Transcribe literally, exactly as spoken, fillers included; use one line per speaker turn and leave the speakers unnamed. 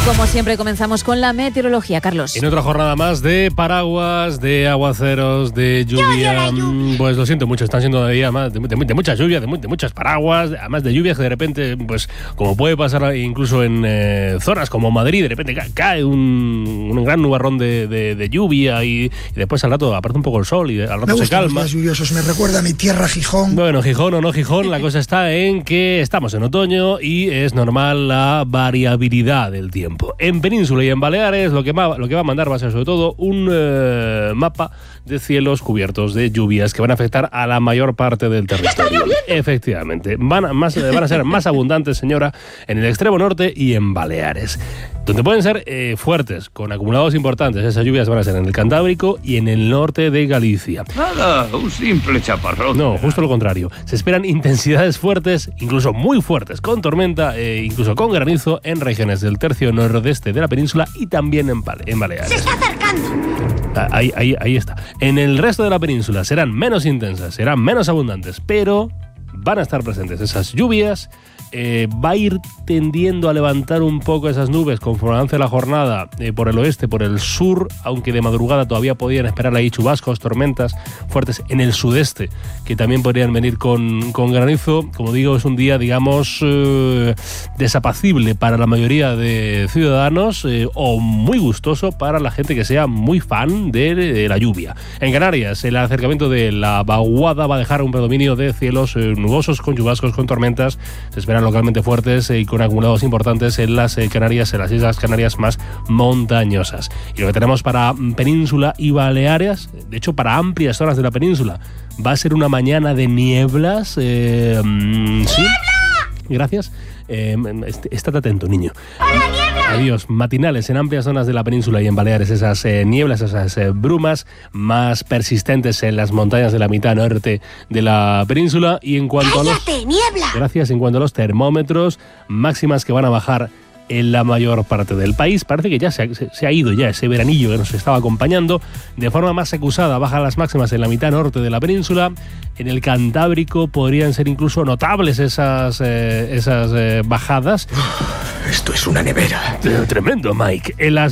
Como siempre comenzamos con la meteorología, Carlos.
En otra jornada más de paraguas, de aguaceros, de lluvia. lluvia. Pues lo siento mucho, están siendo todavía más de, de, de mucha lluvia, de, de muchas paraguas, además de lluvias que de repente, pues como puede pasar incluso en eh, zonas como Madrid, de repente ca- cae un, un gran nubarrón de, de, de lluvia y, y después al rato aparece un poco el sol y al rato
me
se calma.
Los días lluviosos, me recuerda a mi tierra Gijón.
Bueno, Gijón o no Gijón, la cosa está en que estamos en otoño y es normal la variabilidad del tiempo. En Península y en Baleares lo que, va, lo que va a mandar va a ser sobre todo un eh, mapa de cielos cubiertos de lluvias que van a afectar a la mayor parte del territorio. Efectivamente, van a, más, van a ser más abundantes, señora, en el extremo norte y en Baleares, donde pueden ser eh, fuertes, con acumulados importantes. Esas lluvias van a ser en el Cantábrico y en el norte de Galicia.
Nada, un simple chaparrón.
No, justo lo contrario. Se esperan intensidades fuertes, incluso muy fuertes, con tormenta, eh, incluso con granizo en regiones del tercio nordeste de la península y también en, Bale- en Baleares.
¡Se está acercando!
Ah, Ahí, ahí, ahí está. En el resto de la península serán menos intensas, serán menos abundantes, pero van a estar presentes esas lluvias. Eh, va a ir tendiendo a levantar un poco esas nubes conforme avance la jornada eh, por el oeste, por el sur, aunque de madrugada todavía podían esperar ahí chubascos, tormentas fuertes en el sudeste, que también podrían venir con, con granizo. Como digo, es un día, digamos, eh, desapacible para la mayoría de ciudadanos eh, o muy gustoso para la gente que sea muy fan de, de la lluvia. En Canarias, el acercamiento de la vaguada va a dejar un predominio de cielos eh, nubosos con chubascos, con tormentas. Se esperan localmente fuertes y con acumulados importantes en las eh, Canarias, en las Islas Canarias más montañosas. Y lo que tenemos para Península y Baleares, de hecho para amplias zonas de la península, va a ser una mañana de nieblas. Eh, mm, ¿sí? Gracias. Eh, est- estate atento, niño.
¡Hola, niebla!
Adiós. Matinales en amplias zonas de la península y en Baleares, esas eh, nieblas, esas eh, brumas más persistentes en las montañas de la mitad norte de la península. Y en cuanto a los...
¡Cállate, niebla!
Gracias. En cuanto a los termómetros, máximas que van a bajar en la mayor parte del país. Parece que ya se ha, se, se ha ido ya ese veranillo que nos estaba acompañando. De forma más acusada bajan las máximas en la mitad norte de la península. En el Cantábrico podrían ser incluso notables esas, eh, esas eh, bajadas.
Esto es una nevera.
Tremendo, Mike. En las